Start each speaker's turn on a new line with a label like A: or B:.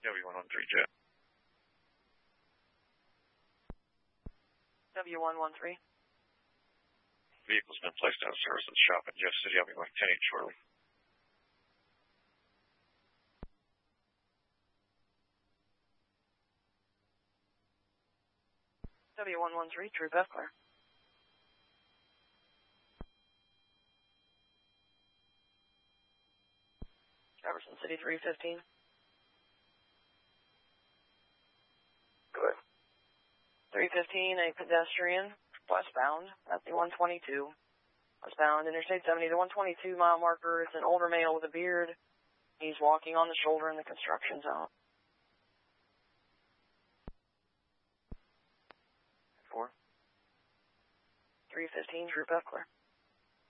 A: W113 jet.
B: W113.
A: Vehicle's been placed out of service at the shop in Jeff City. I'll be going 10-8 shortly.
B: W113, True Beth clear. Jefferson City 315.
A: Good.
B: 315, a pedestrian, westbound, at the 122. Westbound, Interstate 70, the 122 mile marker. It's an older male with a beard. He's walking on the shoulder in the construction zone. 4. 315, True Beth clear.